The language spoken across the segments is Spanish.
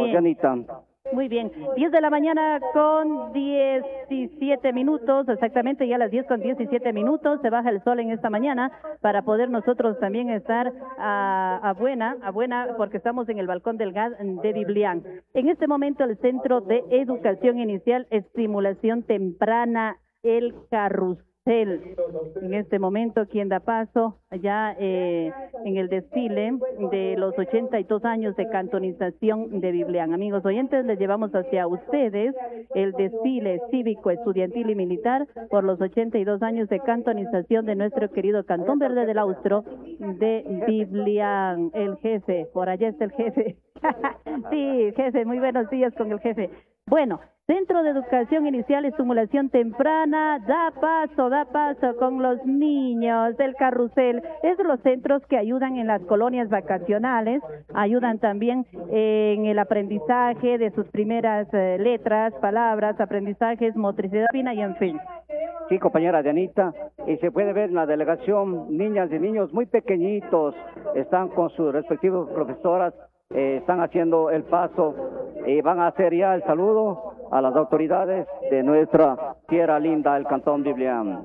bien. Janita. Muy bien, 10 de la mañana con 17 minutos, exactamente ya a las 10 con 17 minutos, se baja el sol en esta mañana para poder nosotros también estar a buena, porque estamos en el balcón del gas de Biblián. En este momento el Centro de Educación Inicial, Estimulación Temprana, El Carrusel. En este momento, quien da paso ya en el desfile de los 82 años de cantonización de Biblián. Amigos oyentes, les llevamos hacia ustedes el desfile cívico, estudiantil y militar por los 82 años de cantonización de nuestro querido Cantón Verde del Austro de Biblián. El jefe, por allá está el jefe. Sí, jefe, muy buenos días con el jefe. Bueno, Centro de Educación Inicial, Estimulación Temprana, da paso con los niños del carrusel. Es de los centros que ayudan en las colonias vacacionales, ayudan también en el aprendizaje de sus primeras letras, palabras, aprendizajes, motricidad fina y en fin. Sí, compañera Dianita, y se puede ver en la delegación niñas y niños muy pequeñitos, están con sus respectivas profesoras, están haciendo el paso y van a hacer ya el saludo a las autoridades de nuestra tierra linda, el Cantón Biblián.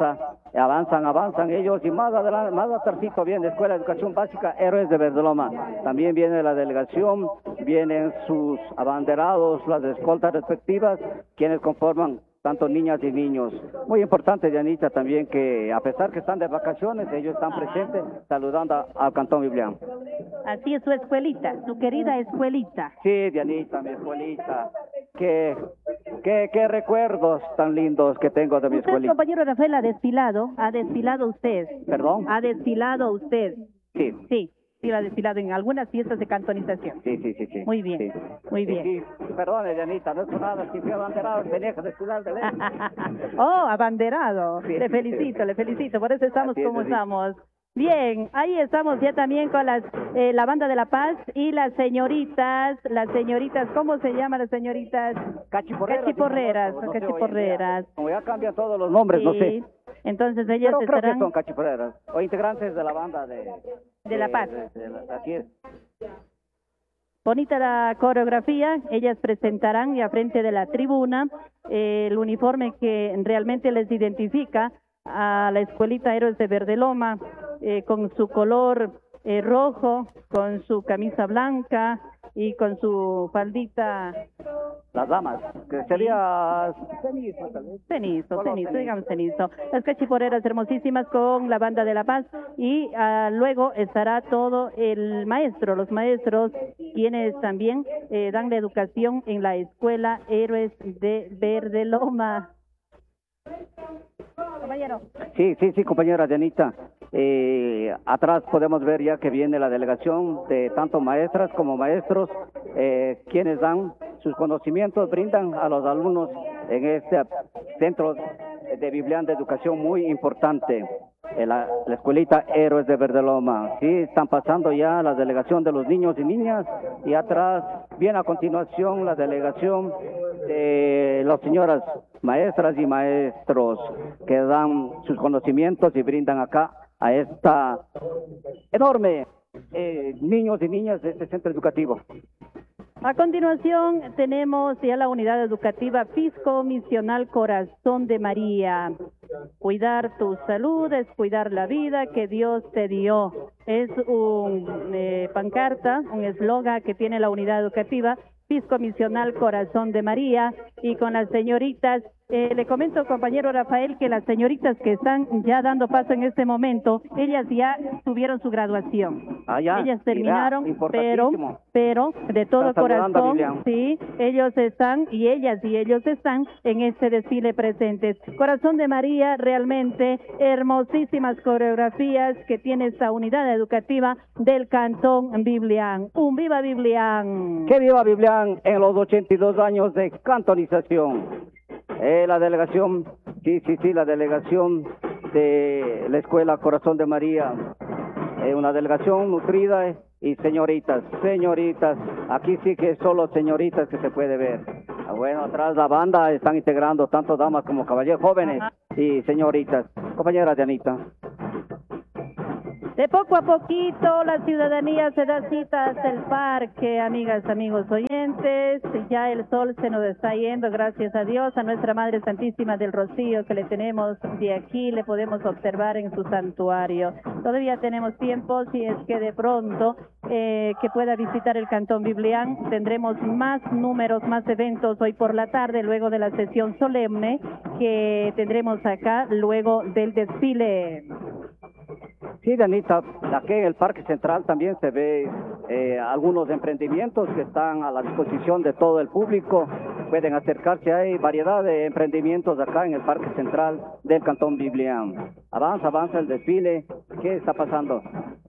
Avanzan ellos y más adelante, más atrásito viene Escuela de Educación Básica Héroes de Verdeloma. También viene la delegación, vienen sus abanderados, las escoltas respectivas, quienes conforman tanto niñas y niños. Muy importante, Dianita, también que a pesar que están de vacaciones, ellos están presentes saludando al Cantón Biblián. Así es su escuelita, su querida escuelita. Sí, Dianita, mi escuelita. Qué recuerdos tan lindos que tengo de mi Usted, escuelita. compañero Rafael, ha desfilado usted. ¿Perdón? Ha desfilado usted. Sí. Sí, ha desfilado en algunas fiestas de cantonización. Sí. Muy bien, sí. muy bien. Sí, perdone, Dianita, no es por nada, si fui abanderado, tenía que desfilar de ley. Oh, abanderado. Sí. Le felicito, por eso estamos Así es, como sí. estamos. Bien, ahí estamos ya también con la banda de La Paz y las señoritas, ¿cómo se llaman las señoritas? Cachiporreras. Cachiporreras. Como ya cambian todos los nombres, Sí. no sé. Entonces ellas Pero creo que estarán son cachiporreras o integrantes de la banda de La Paz. Así es. Bonita la coreografía, ellas presentarán y a frente de la tribuna el uniforme que realmente les identifica a la escuelita Héroes de Verdeloma, con su color rojo, con su camisa blanca y con su faldita. Las damas, que sería cenizo, tal vez. Cenizo, digamos cenizo. Las cachiporeras hermosísimas con la banda de La Paz y luego estará todo los maestros, quienes también dan la educación en la escuela Héroes de Verdeloma. Compañero. Sí, compañera Dianita. Atrás podemos ver ya que viene la delegación de tanto maestras como maestros, quienes dan sus conocimientos, brindan a los alumnos en este centro de Biblián de educación muy importante, la escuelita Héroes de Verdeloma. Sí, están pasando ya la delegación de los niños y niñas y atrás viene a continuación la delegación de las señoras maestras y maestros que dan sus conocimientos y brindan acá a esta enorme niños y niñas de este centro educativo. A continuación tenemos ya la unidad educativa Fisco Misional Corazón de María. Cuidar tu salud es cuidar la vida que Dios te dio. Es un pancarta, un eslogan que tiene la unidad educativa Fisco Misional Corazón de María, y con las señoritas, le comento, compañero Rafael, que las señoritas que están ya dando paso en este momento, ellas ya tuvieron su graduación. Ya. Ellas terminaron, Mira, pero de todo corazón, sí, ellos están y ellos están en este desfile presentes. Corazón de María, realmente hermosísimas coreografías que tiene esta unidad educativa del Cantón Biblián. ¡Un viva Biblián! ¡Que viva Biblián en los 82 años de cantonización! La delegación, la delegación de la Escuela Corazón de María, una delegación nutrida y señoritas, aquí sí que solo señoritas que se puede ver. Bueno, atrás la banda están integrando tanto damas como caballeros jóvenes y señoritas. Compañera Dianita. De poco a poquito la ciudadanía se da cita hasta el parque, amigas, amigos oyentes. Ya el sol se nos está yendo, gracias a Dios, a nuestra Madre Santísima del Rocío que le tenemos de aquí, le podemos observar en su santuario. Todavía tenemos tiempo, si es que de pronto que pueda visitar el Cantón Biblián. Tendremos más números, más eventos hoy por la tarde, luego de la sesión solemne que tendremos acá, luego del desfile. Sí, Danita, aquí en el Parque Central también se ve algunos emprendimientos que están a la disposición de todo el público. Pueden acercarse, hay variedad de emprendimientos acá en el Parque Central del Cantón Biblián. Avanza el desfile. ¿Qué está pasando?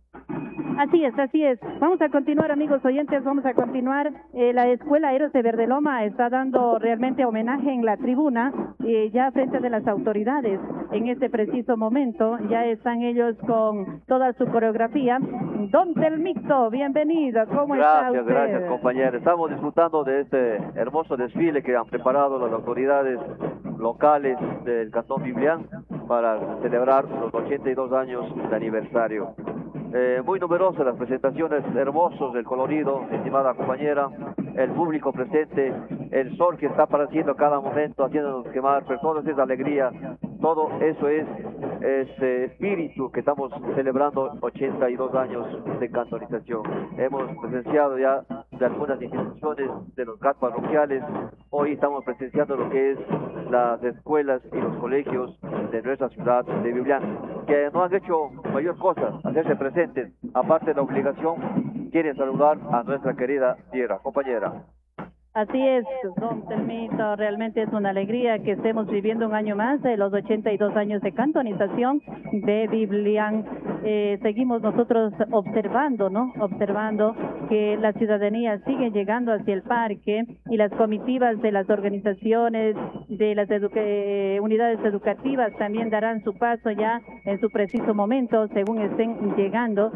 Así es. Vamos a continuar, amigos oyentes, vamos a continuar. La Escuela Héroes de Verdeloma está dando realmente homenaje en la tribuna, ya frente de las autoridades. En este preciso momento ya están ellos con toda su coreografía. Don Telmicto, bienvenido, ¿cómo está usted? Gracias, compañero. Estamos disfrutando de este hermoso desfile que han preparado las autoridades locales del Cantón Biblián para celebrar los 82 años de aniversario. Muy numerosas las presentaciones, hermosos el colorido, estimada compañera, el público presente, el sol que está apareciendo cada momento, haciéndonos quemar, pero todo eso es alegría, todo eso es ese espíritu que estamos celebrando 82 años de cantonización. Hemos presenciado ya de algunas instituciones de los CAT parroquiales, hoy estamos presenciando lo que es las escuelas y los colegios de nuestra ciudad de Biblián, que no han hecho mayor cosa, hacerse presentes, aparte de la obligación, quieren saludar a nuestra querida tierra, compañera. Así es, don Telmito, realmente es una alegría que estemos viviendo un año más de los 82 años de cantonización de Biblián. Seguimos nosotros observando, ¿no? Observando que la ciudadanía sigue llegando hacia el parque y las comitivas de las organizaciones, de las unidades educativas también darán su paso ya en su preciso momento, según estén llegando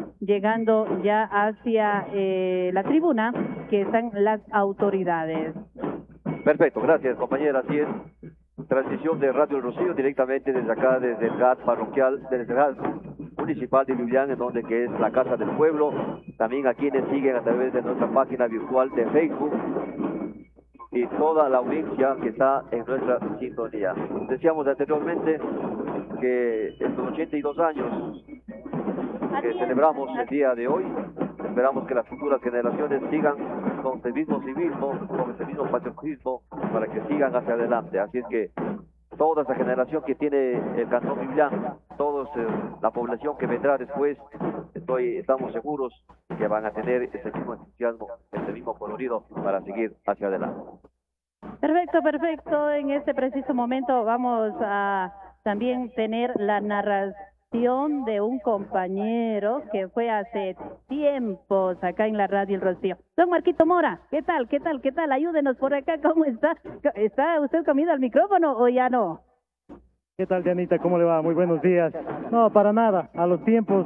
ya hacia la tribuna que están las autoridades. Perfecto, gracias compañera, así es. Transmisión de Radio El Rocío directamente desde acá, desde el GAT parroquial, desde el GAT municipal de Biblián, en donde que es la Casa del Pueblo. También a quienes siguen a través de nuestra página virtual de Facebook y toda la audiencia que está en nuestra sintonía. Decíamos anteriormente que estos 82 años que celebramos el día de hoy, esperamos que las futuras generaciones sigan con el mismo civismo, con ese mismo patriotismo, para que sigan hacia adelante. Así es que toda esa generación que tiene el Cantón Biblián, toda la población que vendrá después, estamos seguros que van a tener ese mismo entusiasmo, ese mismo colorido para seguir hacia adelante. Perfecto. En este preciso momento vamos a también tener la narración de un compañero que fue hace tiempos acá en la Radio El Rocío. Don Marquito Mora, ¿qué tal? Ayúdenos por acá, ¿cómo está? ¿Está usted comido al micrófono o ya no? ¿Qué tal, Dianita? ¿Cómo le va? Muy buenos días. No, para nada, a los tiempos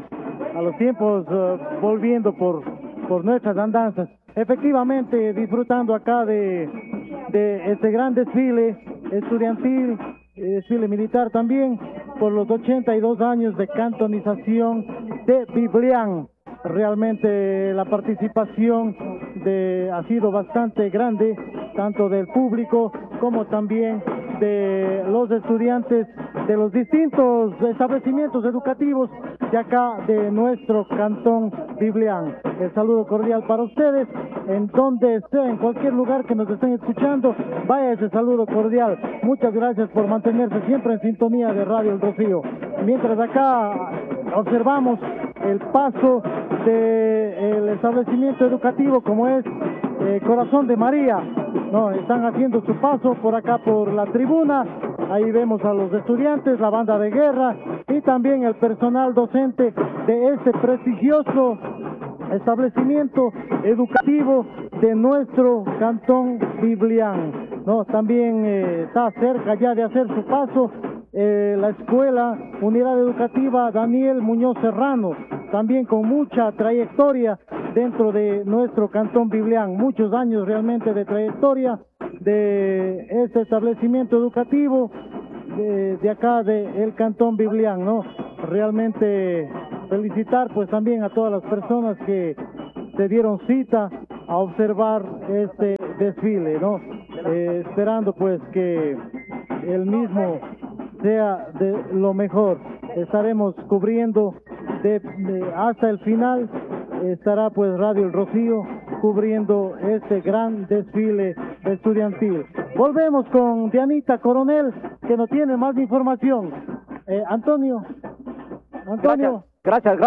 volviendo por nuestras andanzas. Efectivamente, disfrutando acá de este gran desfile estudiantil, desfile militar también, por los 82 años de cantonización de Biblián. Realmente la participación ha sido bastante grande, tanto del público como también de los estudiantes de los distintos establecimientos educativos de acá de nuestro Cantón Biblián. El saludo cordial para ustedes, en donde esté, en cualquier lugar que nos estén escuchando, vaya ese saludo cordial. Muchas gracias por mantenerse siempre en sintonía de Radio El Rocío. Mientras acá observamos el paso del establecimiento educativo como es Corazón de María, no, están haciendo su paso por acá por la tribuna. Ahí vemos a los estudiantes, la banda de guerra y también el personal docente de este prestigioso establecimiento educativo de nuestro Cantón Biblián. No, también está cerca ya de hacer su paso la escuela Unidad Educativa Daniel Muñoz Serrano, también con mucha trayectoria dentro de nuestro Cantón Biblián, muchos años realmente de trayectoria de este establecimiento educativo de acá del Cantón Biblián, ¿no? Realmente felicitar pues también a todas las personas que se dieron cita a observar este desfile, ¿no? Esperando pues que el mismo sea de lo mejor. Estaremos cubriendo hasta el final, estará pues Radio El Rocío cubriendo este gran desfile estudiantil. Volvemos con Dianita Coronel, que nos tiene más información. Antonio. Gracias,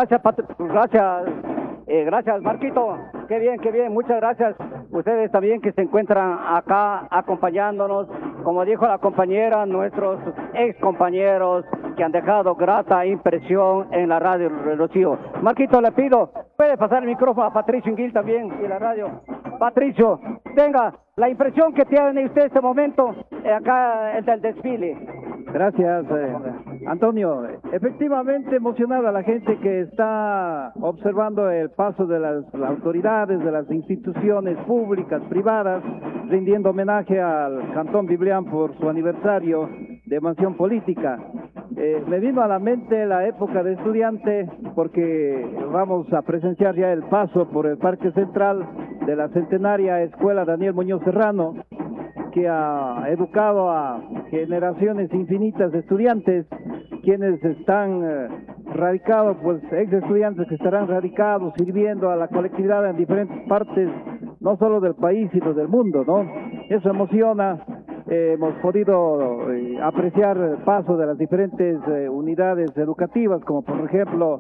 Marquito. Qué bien, muchas gracias. Ustedes también que se encuentran acá acompañándonos, como dijo la compañera, nuestros ex compañeros que han dejado grata impresión en la radio Rocío. Marquito, le pido, puede pasar el micrófono a Patricio Inguil también y la radio. Patricio, tenga la impresión que tiene usted en este momento acá del desfile. Gracias, Antonio. Efectivamente emocionada la gente que está observando el paso de las autoridades, de las instituciones públicas, privadas, rindiendo homenaje al Cantón Biblián por su aniversario de emancipación política. Me vino a la mente la época de estudiante porque vamos a presenciar ya el paso por el Parque Central de la centenaria Escuela Daniel Muñoz Serrano, que ha educado a generaciones infinitas de estudiantes, quienes están radicados, pues ex estudiantes que estarán radicados, sirviendo a la colectividad en diferentes partes, no solo del país, sino del mundo, ¿no? Eso emociona. Hemos podido apreciar el paso de las diferentes unidades educativas, como por ejemplo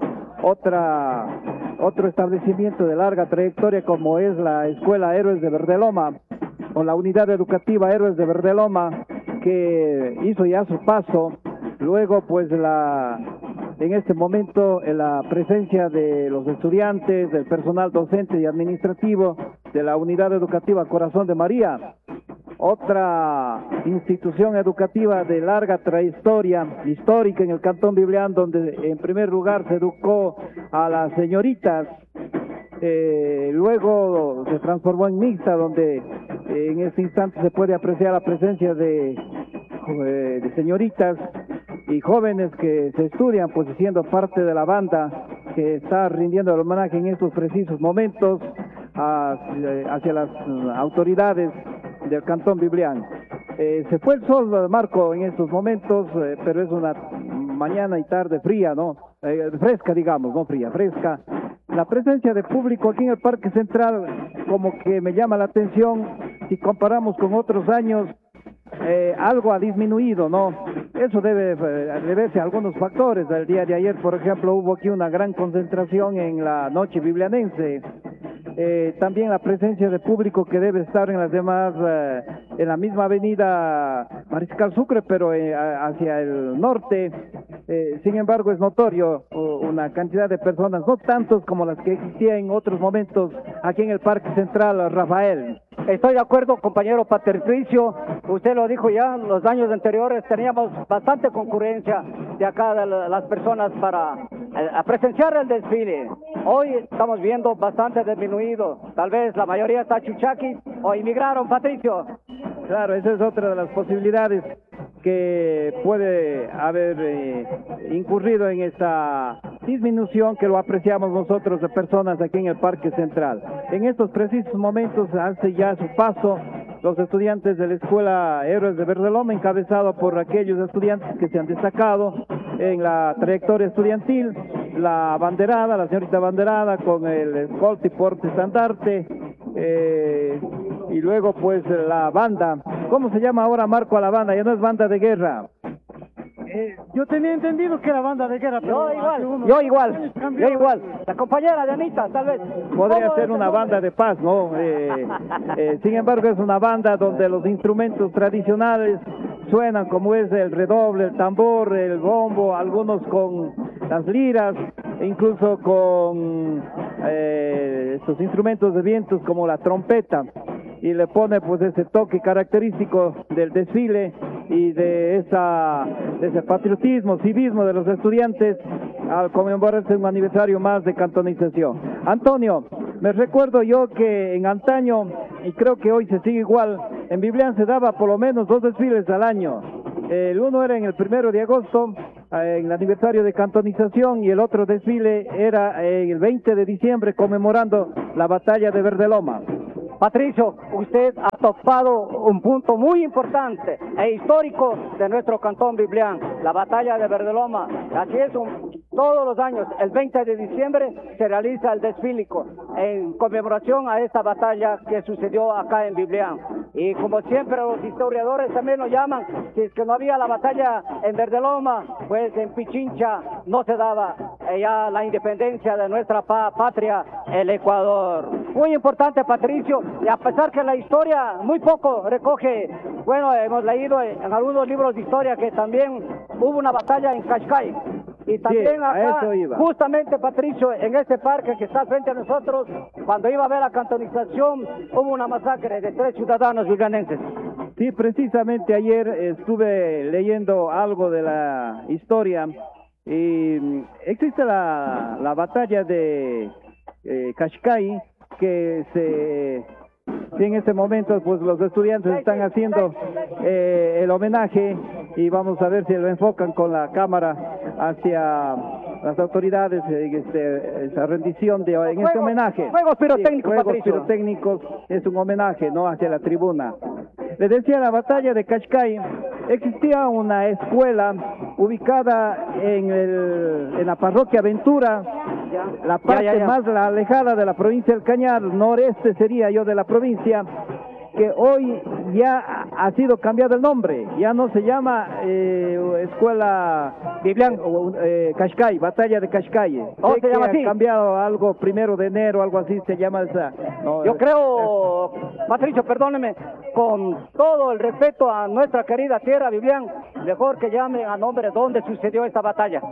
otro establecimiento de larga trayectoria como es la Escuela Héroes de Verdeloma, o la unidad educativa Héroes de Verdeloma, que hizo ya su paso. Luego pues en este momento la presencia de los estudiantes, del personal docente y administrativo de la unidad educativa Corazón de María, otra institución educativa de larga trayectoria histórica en el Cantón Biblián, donde en primer lugar se educó a las señoritas, luego se transformó en mixta, donde en este instante se puede apreciar la presencia de señoritas y jóvenes que se estudian, pues siendo parte de la banda que está rindiendo el homenaje en estos precisos momentos hacia las autoridades del Cantón Biblián. Se fue el sol, Marco, en estos momentos, pero es una mañana y tarde fría, ¿no? Fresca, digamos, no fría, fresca. La presencia de público aquí en el Parque Central como que me llama la atención. Si comparamos con otros años, algo ha disminuido, ¿no? Eso debe deberse a algunos factores. El día de ayer, por ejemplo, hubo aquí una gran concentración en la noche biblianense. También la presencia de público que debe estar en las demás, en la misma avenida Mariscal Sucre, pero hacia el norte. Sin embargo, es notorio una cantidad de personas, no tantos como las que existían en otros momentos aquí en el Parque Central, Rafael. Estoy de acuerdo, compañero Patricio, usted lo dijo ya, los años anteriores teníamos bastante concurrencia de acá de las personas para presenciar el desfile. Hoy estamos viendo bastante disminuido, tal vez la mayoría está chuchaqui o inmigraron, Patricio. Claro, esa es otra de las posibilidades que puede haber incurrido en esta disminución que lo apreciamos nosotros de personas aquí en el Parque Central. En estos precisos momentos hace ya su paso los estudiantes de la Escuela Héroes de Verdeloma, encabezado por aquellos estudiantes que se han destacado en la trayectoria estudiantil, la banderada, la señorita banderada con el escolta y porte estandarte, y luego pues la banda. ¿Cómo se llama ahora, Marco, a la banda? Ya no es banda de guerra. Yo tenía entendido que era banda de guerra, pero yo igual. La compañera de Anita, tal vez. Podría ser una banda de paz, ¿no? Sin embargo, es una banda donde los instrumentos tradicionales suenan, como es el redoble, el tambor, el bombo, algunos con las liras, e incluso con estos instrumentos de vientos como la trompeta, y le pone pues ese toque característico del desfile y de ese patriotismo, civismo de los estudiantes al conmemorarse un aniversario más de cantonización. Antonio, me recuerdo yo que en antaño, y creo que hoy se sigue igual, en Biblián se daba por lo menos 2 desfiles al año. El uno era en el 1 de agosto en el aniversario de cantonización, y el otro desfile era el 20 de diciembre conmemorando la batalla de Verdeloma. Patricio, usted ha topado un punto muy importante e histórico de nuestro Cantón Biblián, la batalla de Verdeloma. Así es, todos los años, el 20 de diciembre, se realiza el desfílico en conmemoración a esta batalla que sucedió acá en Biblián. Y como siempre los historiadores también nos llaman, si es que no había la batalla en Verdeloma, pues en Pichincha no se daba ya la independencia de nuestra patria, el Ecuador. Muy importante, Patricio, y a pesar que la historia muy poco recoge, bueno, hemos leído en algunos libros de historia que también hubo una batalla en Cascay. Y también sí, acá, eso iba. justamente, Patricio, en este parque que está frente a nosotros, cuando iba a haber la cantonización, hubo una masacre de 3 ciudadanos villanenses. Sí, precisamente ayer estuve leyendo algo de la historia, y existe la batalla de Cascay, que en este momento pues los estudiantes están haciendo el homenaje, y vamos a ver si lo enfocan con la cámara hacia las autoridades esa rendición en este homenaje. Juegos pirotécnicos, Juegos Patricio. pirotécnicos es un homenaje, ¿no?, hacia la tribuna. Le decía, la batalla de Cascay, existía una escuela ubicada en la parroquia Ventura, la parte más alejada de la provincia del Cañar, noreste sería yo de la provincia, que hoy ya ha sido cambiado el nombre, ya no se llama Escuela Biblián, Cascay, Batalla de Cascay. Se llama así. Ha cambiado algo, 1 de enero, algo así se llama esa. No, yo creo, Patricio, perdóneme, con todo el respeto a nuestra querida tierra Biblián, mejor que llamen a nombre donde sucedió esta batalla.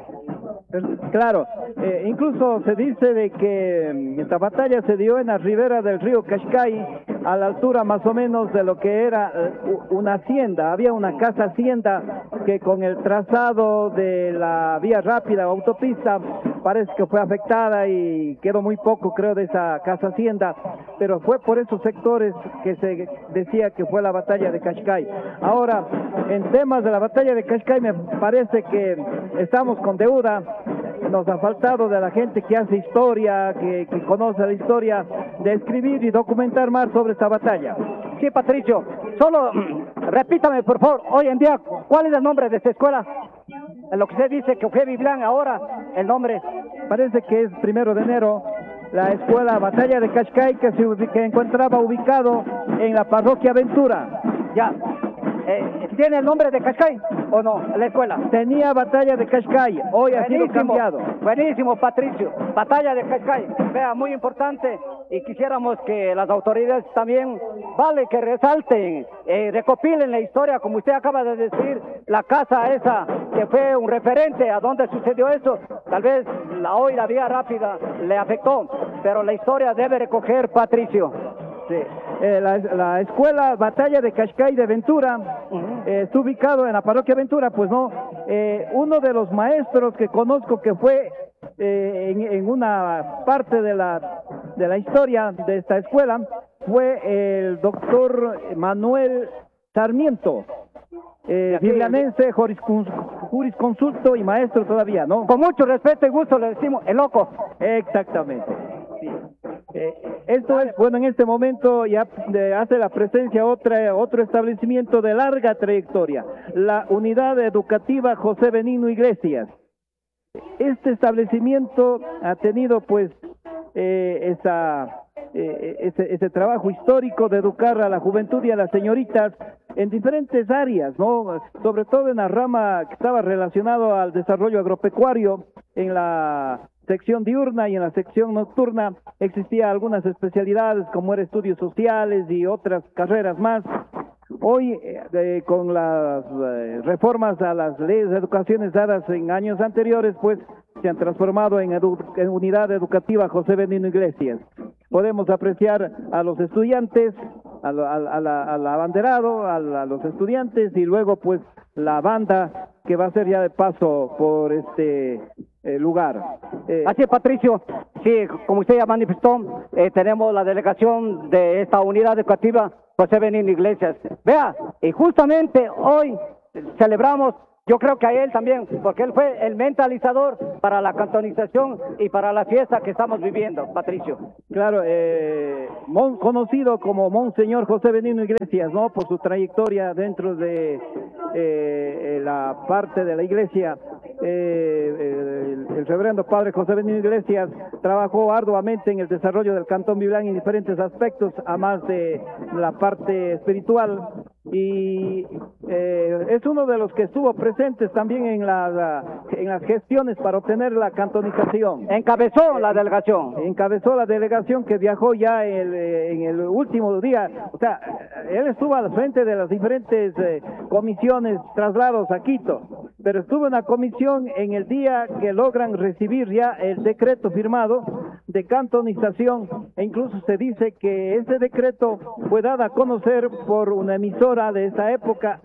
Claro, incluso se dice de que esta batalla se dio en la ribera del río Cascay, a la altura más o menos de lo que era una hacienda. Había una casa hacienda que con el trazado de la vía rápida o autopista parece que fue afectada, y quedó muy poco, creo, de esa casa hacienda, pero fue por esos sectores que se decía que fue la batalla de Cascay. Ahora, en temas de la batalla de Cascay, me parece que estamos con deuda. Nos ha faltado de la gente que hace historia, que conoce la historia, de escribir y documentar más sobre esta batalla. Sí, Patricio, solo repítame, por favor, hoy en día, ¿cuál es el nombre de esta escuela? En lo que usted dice que fue Biblián, ahora, el nombre. Parece que es 1 de enero, la escuela Batalla de Cascay, que encontraba ubicado en la parroquia Ventura. Ya. ¿Tiene el nombre de Cascay o no, la escuela? Tenía Batalla de Cascay, hoy ha sido cambiado. Buenísimo, Patricio, Batalla de Cascay, vea, muy importante, y quisiéramos que las autoridades también, vale, que resalten, recopilen la historia, como usted acaba de decir, la casa esa, que fue un referente a donde sucedió eso, tal vez hoy la vía rápida le afectó, pero la historia debe recoger, Patricio. Sí. La escuela Batalla de Cascay de Ventura está ubicado en la parroquia Ventura, pues no. Uno de los maestros que conozco que fue en una parte de la historia de esta escuela fue el doctor Manuel Sarmiento, biblianense, jurisconsulto y maestro todavía, ¿no? Con mucho respeto y gusto le decimos el loco. Exactamente. Sí. Esto es, bueno, en este momento ya hace la presencia otro establecimiento de larga trayectoria, la Unidad Educativa José Benigno Iglesias. Este establecimiento ha tenido pues ese trabajo histórico de educar a la juventud y a las señoritas en diferentes áreas, ¿no? Sobre todo en la rama que estaba relacionado al desarrollo agropecuario, en la sección diurna, y en la sección nocturna existían algunas especialidades como era estudios sociales y otras carreras más. Hoy, con las reformas a las leyes de educación dadas en años anteriores, pues se han transformado en Unidad Educativa José Benigno Iglesias. Podemos apreciar a los estudiantes, al abanderado, a los estudiantes, y luego pues la banda que va a ser ya de paso por este lugar. Así es, Patricio. Sí, como usted ya manifestó, tenemos la delegación de esta Unidad Educativa José Benigno Iglesias. Vea, y justamente hoy celebramos Yo creo que a él también, porque él fue el mentalizador para la cantonización y para la fiesta que estamos viviendo, Patricio. Claro, conocido como Monseñor José Benigno Iglesias, ¿no? Por su trayectoria dentro de la parte de la iglesia. El reverendo padre José Benigno Iglesias trabajó arduamente en el desarrollo del Cantón Biblián en diferentes aspectos, además de la parte espiritual, y es uno de los que estuvo presentes también en las gestiones para obtener la cantonización. Encabezó la delegación. Encabezó la delegación que viajó ya en el último día. O sea, él estuvo al frente de las diferentes comisiones, traslados a Quito, pero estuvo en la comisión en el día que logran recibir ya el decreto firmado de cantonización, e incluso se dice que ese decreto fue dado a conocer por una emisora de esa época,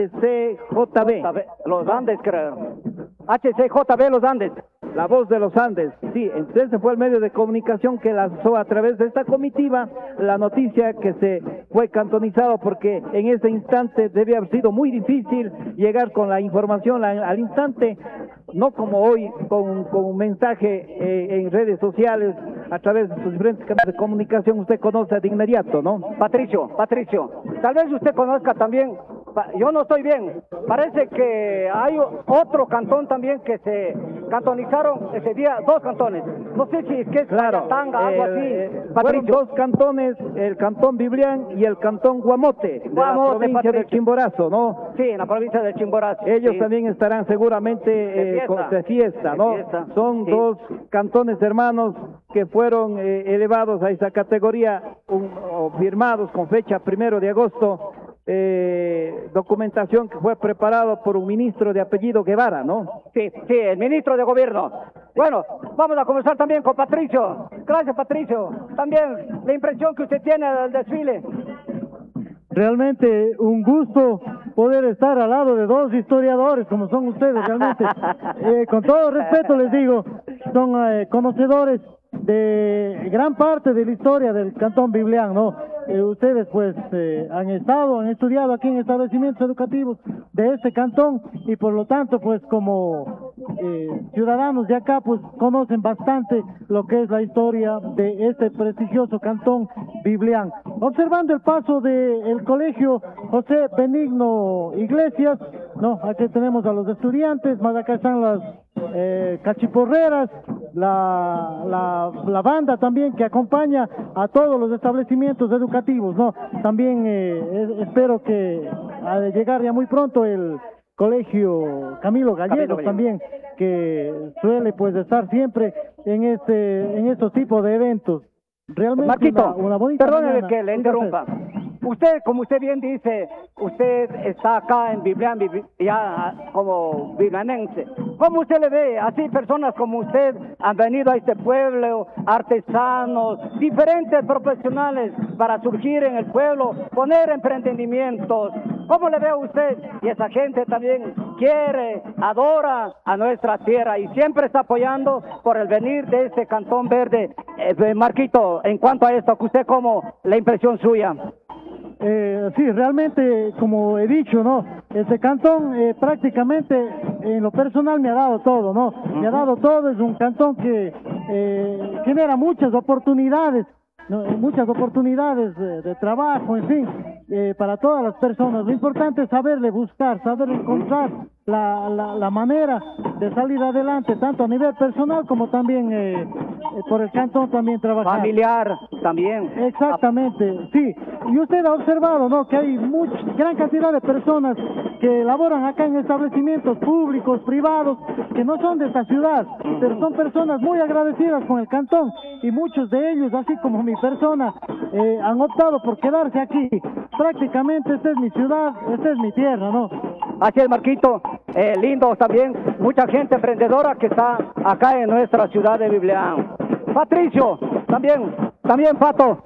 HCJB. Los Andes, creo. HCJB Los Andes. La Voz de los Andes, sí, entonces fue el medio de comunicación que lanzó a través de esta comitiva la noticia que se fue cantonizado, porque en ese instante debía haber sido muy difícil llegar con la información al instante, no como hoy con un mensaje en redes sociales, a través de sus diferentes canales de comunicación, usted conoce de inmediato, ¿no? Patricio, tal vez usted conozca también, yo no estoy bien, parece que hay otro cantón también que se cantonizaron ese día, 2 cantones, no sé si es que es Tanga, algo así. Fueron 2 cantones, el Cantón Biblián y el Cantón Guamote, de la provincia de Chimborazo, ¿no? Sí, en la provincia de Chimborazo. Ellos sí. También estarán seguramente de fiesta, ¿no? Son 2 cantones hermanos que fueron elevados a esa categoría, o firmados con fecha 1 de agosto, documentación que fue preparado por un ministro de apellido Guevara, ¿no? Sí, el ministro de gobierno. Bueno, vamos a conversar también con Patricio. Gracias, Patricio. También la impresión que usted tiene del desfile. Realmente un gusto poder estar al lado de 2 historiadores como son ustedes, realmente. Con todo respeto les digo, son conocedores de gran parte de la historia del Cantón Biblián, ¿no? Ustedes pues han estudiado aquí en establecimientos educativos de este cantón, y por lo tanto pues como ciudadanos de acá pues conocen bastante lo que es la historia de este prestigioso Cantón Biblián. Observando el paso del colegio José Benigno Iglesias, no, aquí tenemos a los estudiantes, más acá están las cachiporreras, la banda también que acompaña a todos los establecimientos educativos, ¿no? También espero que al llegar ya muy pronto el colegio Camilo Gallegos también, que suele pues estar siempre en estos tipos de eventos. Realmente Marquito, una bonita perdóneme mañana. que le interrumpa. Usted, como usted bien dice, usted está acá en Biblián, ya como biblianense. ¿Cómo usted le ve? Así personas como usted han venido a este pueblo, artesanos, diferentes profesionales para surgir en el pueblo, poner emprendimientos. ¿Cómo le ve a usted? Y esa gente también quiere, adora a nuestra tierra y siempre está apoyando por el venir de este Cantón Verde. Marquito, en cuanto a esto, ¿usted cómo la impresión suya? Sí, realmente, como he dicho, ¿no? Este cantón prácticamente en lo personal me ha dado todo, ¿no? Me ha dado todo, es un cantón que genera muchas oportunidades, ¿no? Muchas oportunidades de trabajo, en fin, para todas las personas. Lo importante es saberle buscar, saber encontrar la manera de salir adelante, tanto a nivel personal como también por el cantón también trabajar. Familiar también. Exactamente, sí. Y usted ha observado, ¿no?, que hay gran cantidad de personas que laboran acá en establecimientos públicos, privados, que no son de esta ciudad, pero son personas muy agradecidas con el cantón, y muchos de ellos, así como mi persona, han optado por quedarse aquí. Prácticamente esta es mi ciudad, esta es mi tierra, ¿no? Así es, Marquito. Lindo también, mucha gente emprendedora que está acá en nuestra ciudad de Biblián. Patricio, también Pato,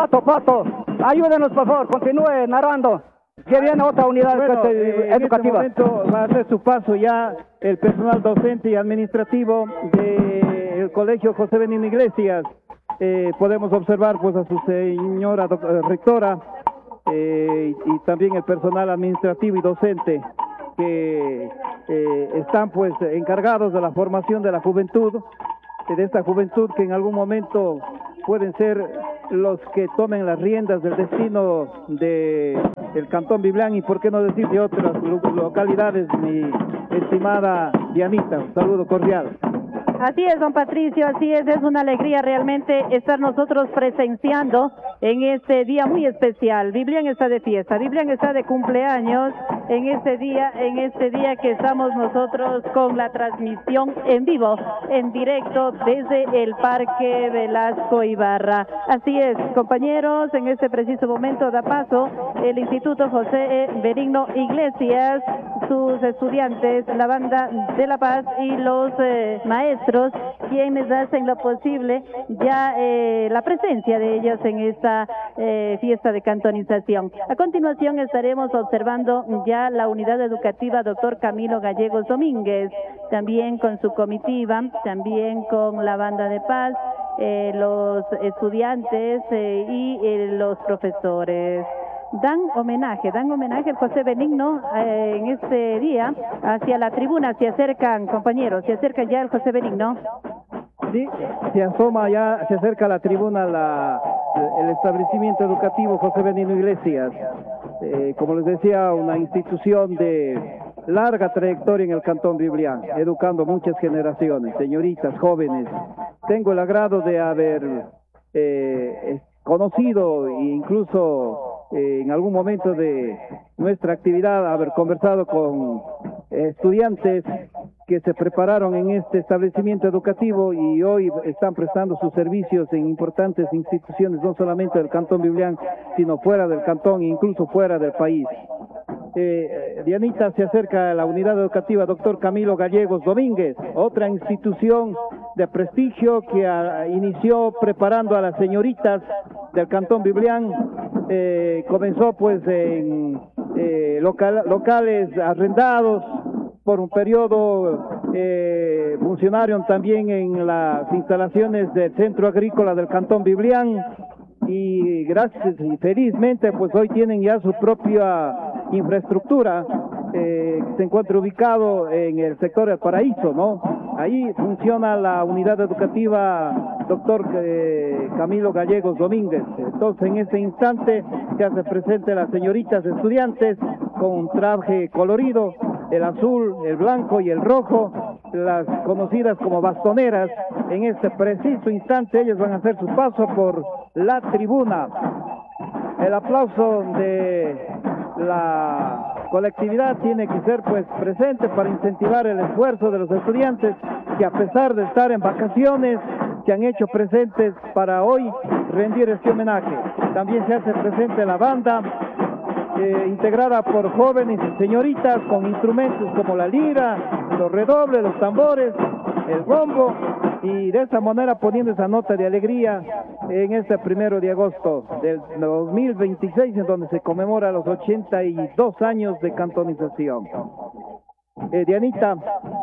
ayúdenos por favor, continúe narrando, que viene otra unidad educativa. En este momento va a hacer su paso ya el personal docente y administrativo del Colegio José Benigno Iglesias. Podemos observar pues a su señora rectora y también el personal administrativo y docente que están pues encargados de la formación de la juventud, de esta juventud que en algún momento pueden ser los que tomen las riendas del destino del Cantón Biblián y por qué no decir de otras localidades, mi estimada Dianita. Un saludo cordial. Así es, don Patricio, así es una alegría realmente estar nosotros presenciando en este día muy especial. Biblián está de fiesta, Biblián está de cumpleaños en este día que estamos nosotros con la transmisión en vivo, en directo desde el Parque Velasco Ibarra. Así es, compañeros, en este preciso momento da paso el Instituto José Benigno Iglesias, sus estudiantes, la Banda de la Paz y los maestros, quienes hacen lo posible ya la presencia de ellos en esta fiesta de cantonización. A continuación estaremos observando ya la unidad educativa Dr. Camilo Gallegos Domínguez, también con su comitiva, también con la Banda de Paz, los estudiantes y los profesores. Dan homenaje al José Benigno en este día. Hacia la tribuna se acercan, compañeros, se acerca ya el José Benigno. Sí, se asoma ya, se acerca a la tribuna el establecimiento educativo José Benigno Iglesias. Como les decía, una institución de larga trayectoria en el Cantón Biblián, educando muchas generaciones, señoritas, jóvenes. Tengo el agrado de haber conocido e incluso en algún momento de nuestra actividad haber conversado con estudiantes que se prepararon en este establecimiento educativo y hoy están prestando sus servicios en importantes instituciones, no solamente del Cantón Biblián, sino fuera del cantón e incluso fuera del país. Dianita, se acerca a la unidad educativa Dr. Camilo Gallegos Domínguez, otra institución de prestigio que inició preparando a las señoritas del Cantón Biblián. Comenzó pues en locales arrendados por un periodo, funcionaron también en las instalaciones del Centro Agrícola del Cantón Biblián y gracias y felizmente pues hoy tienen ya su propia infraestructura, se encuentra ubicado en el sector del Paraíso, ¿no? Ahí funciona la unidad educativa Dr. Camilo Gallegos Domínguez. Entonces en ese instante se hace presente las señoritas estudiantes con un traje colorido, el azul, el blanco y el rojo, las conocidas como bastoneras. En este preciso instante ellas van a hacer su paso por la tribuna. El aplauso de la colectividad tiene que ser pues presente para incentivar el esfuerzo de los estudiantes que a pesar de estar en vacaciones se han hecho presentes para hoy rendir este homenaje. También se hace presente la banda integrada por jóvenes y señoritas con instrumentos como la lira, los redobles, los tambores, el bombo, y de esta manera poniendo esa nota de alegría en este 1 de agosto del 2026, en donde se conmemora los 82 años de cantonización. Dianita,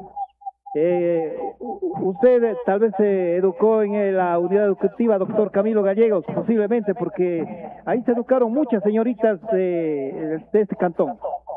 usted tal vez se educó en la unidad educativa Dr. Camilo Gallegos, posiblemente porque ahí se educaron muchas señoritas de este cantón.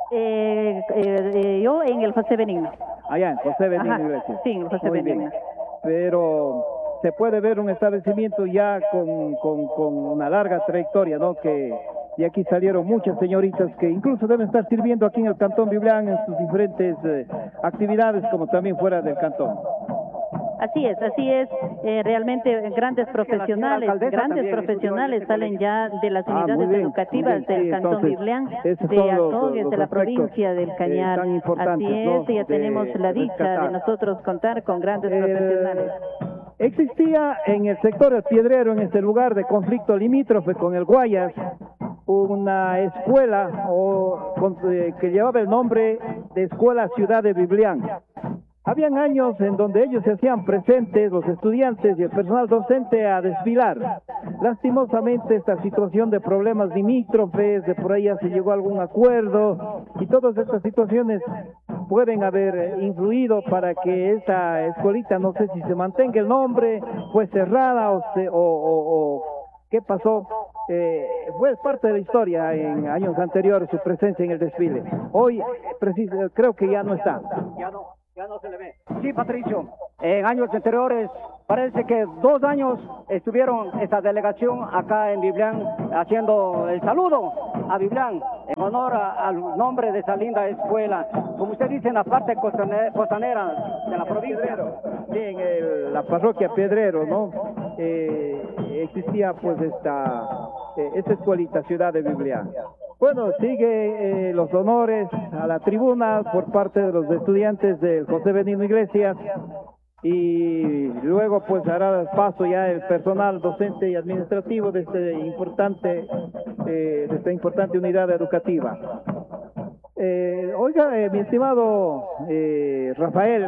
Yo en el José Benigno. Allá en José Benigno Iglesias. Sí, en el José Benigno. Pero se puede ver un establecimiento ya con una larga trayectoria, ¿no? Que de aquí salieron muchas señoritas que incluso deben estar sirviendo aquí en el Cantón Biblián en sus diferentes actividades, como también fuera del cantón. Así es, realmente grandes profesionales salen ya de las unidades educativas del Cantón Biblián, de Azogues, de la provincia del Cañar. Así es, ¿no? Ya tenemos la dicha de nosotros contar con grandes profesionales. Existía en el sector del Piedrero, en este lugar de conflicto limítrofe con el Guayas, una escuela que llevaba el nombre de Escuela Ciudad de Biblián. Habían años en donde ellos se hacían presentes, los estudiantes y el personal docente, a desfilar. Lastimosamente esta situación de problemas limítrofes, de por ahí ya se llegó a algún acuerdo, y todas estas situaciones pueden haber influido para que esta escuelita, no sé si se mantenga el nombre, fue cerrada o qué pasó, fue parte de la historia en años anteriores su presencia en el desfile. Hoy creo que ya no está. Ya no se le ve. Sí, Patricio, en años anteriores, parece que 2 años estuvieron esta delegación acá en Biblián haciendo el saludo a Biblián en honor al nombre de esa linda escuela. Como usted dice, en la parte costanera de la provincia. Sí, en la parroquia Pedrero, ¿no? Existía pues esta escuelita, ciudad de Biblián. Bueno, sigue los honores a la tribuna por parte de los estudiantes del José Benigno Iglesias y luego pues hará paso ya el personal docente y administrativo de esta importante unidad educativa. Oiga, mi estimado Rafael,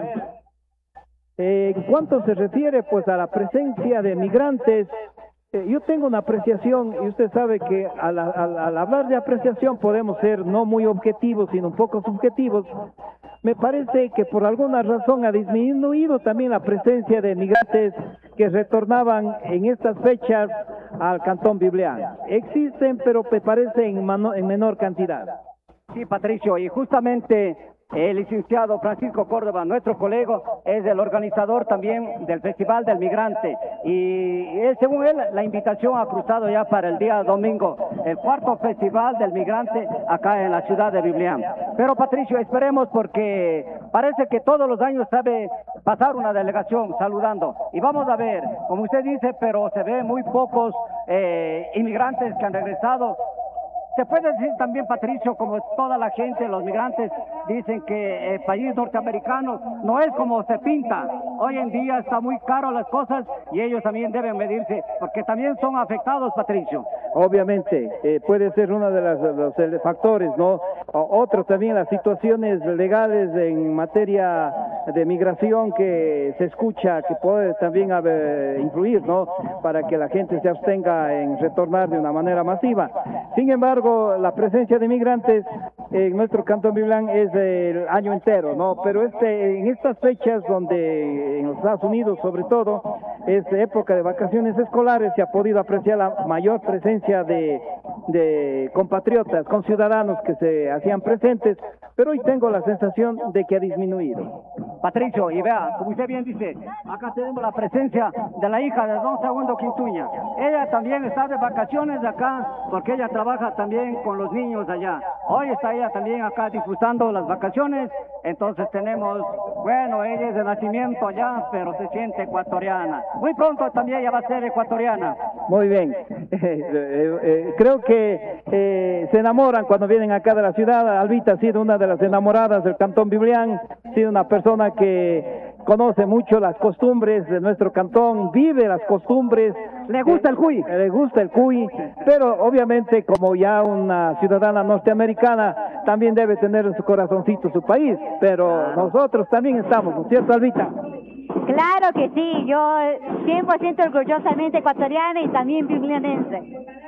en cuanto se refiere pues a la presencia de migrantes, yo tengo una apreciación, y usted sabe que al hablar de apreciación podemos ser no muy objetivos, sino un poco subjetivos. Me parece que por alguna razón ha disminuido también la presencia de migrantes que retornaban en estas fechas al Cantón Biblián. Existen, pero me parece en menor cantidad. Sí, Patricio, y justamente el licenciado Francisco Córdoba, nuestro colega, es el organizador también del Festival del Migrante y según él la invitación ha cruzado ya para el día domingo, el 4º Festival del Migrante acá en la ciudad de Biblián. Pero Patricio, esperemos porque parece que todos los años sabe pasar una delegación saludando y vamos a ver, como usted dice, pero se ve muy pocos inmigrantes que han regresado. Se puede decir también, Patricio, como toda la gente, los migrantes dicen que el país norteamericano no es como se pinta. Hoy en día está muy caro las cosas y ellos también deben medirse, porque también son afectados, Patricio. Obviamente, puede ser uno de los factores, ¿no? Otro también, las situaciones legales en materia de migración que se escucha, que puede también influir, ¿no? Para que la gente se abstenga en retornar de una manera masiva. Sin embargo, la presencia de migrantes en nuestro Cantón Biblián es el año entero, ¿no? Pero en estas fechas donde en los Estados Unidos, sobre todo, es época de vacaciones escolares, se ha podido apreciar la mayor presencia de compatriotas, conciudadanos que se hacían presentes, pero hoy tengo la sensación de que ha disminuido. Patricio, y vea, como usted bien dice, acá tenemos la presencia de la hija de don Segundo Quintuña. Ella también está de vacaciones acá, porque ella trabaja también con los niños allá. Hoy está ella también acá disfrutando las vacaciones, entonces tenemos, bueno, ella es de nacimiento allá, pero se siente ecuatoriana. Muy pronto también ella va a ser ecuatoriana. Muy bien, creo que se enamoran cuando vienen acá de la ciudad. Albita ha sido una de las enamoradas del Cantón Biblián, ha sido una persona que conoce mucho las costumbres de nuestro cantón, vive las costumbres. Le gusta el cuy. Le gusta el cuy, pero obviamente como ya una ciudadana norteamericana también debe tener en su corazoncito su país, pero nosotros también estamos, ¿no es cierto, Albita? Claro que sí, yo 100% orgullosamente ecuatoriana y también biblianense.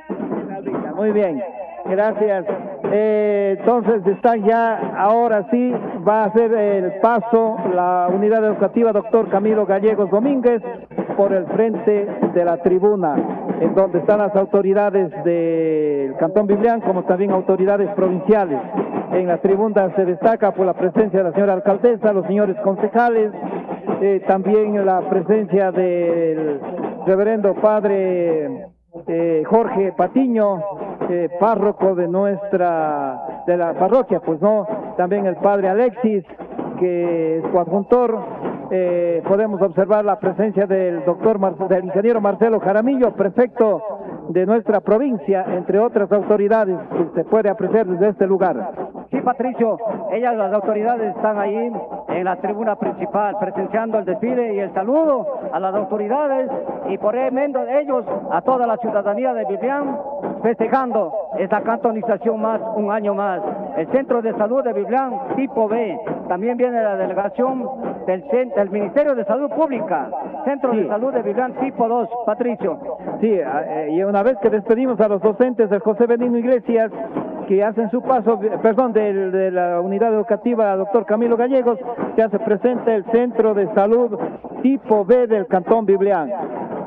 Muy bien, gracias. Entonces están ya, ahora sí, va a hacer el paso la unidad educativa doctor Camilo Gallegos Domínguez por el frente de la tribuna, en donde están las autoridades del Cantón Biblián, como también autoridades provinciales. En la tribuna se destaca por la presencia de la señora alcaldesa, los señores concejales, también la presencia del reverendo padre Jorge Patiño, párroco de la parroquia, pues no, también el padre Alexis, que es coadjuntor. Podemos observar la presencia del del ingeniero Marcelo Jaramillo, prefecto de nuestra provincia, entre otras autoridades que se puede apreciar desde este lugar. Sí, Patricio, las autoridades están ahí en la tribuna principal presenciando el desfile y el saludo a las autoridades y por medio de ellos a toda la ciudadanía de Biblián festejando esta cantonización más, un año más. El Centro de Salud de Biblián, tipo B, también viene la delegación del Ministerio de Salud Pública, Centro de Salud de Biblián, tipo 2, Patricio. Sí, y una vez que despedimos a los docentes del José Benigno Iglesias, que hacen su paso, de la unidad educativa doctor Camilo Gallegos, se hace presente el Centro de Salud tipo B del Cantón Biblián.